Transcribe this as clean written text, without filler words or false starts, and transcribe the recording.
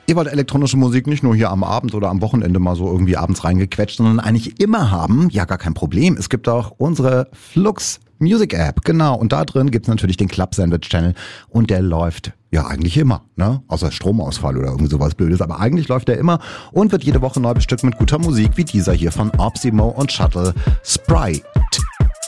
Ihr wollt elektronische Musik nicht nur hier am Abend oder am Wochenende mal so irgendwie abends reingequetscht, sondern eigentlich immer haben? Ja, gar kein Problem. Es gibt auch unsere Flux Music App, genau. Und da drin gibt's natürlich den Club Sandwich Channel und der läuft ja eigentlich immer, ne? Außer Stromausfall oder irgendwie sowas Blödes. Aber eigentlich läuft der immer und wird jede Woche neu bestückt mit guter Musik wie dieser hier von Opsimo und Shuttle Spry.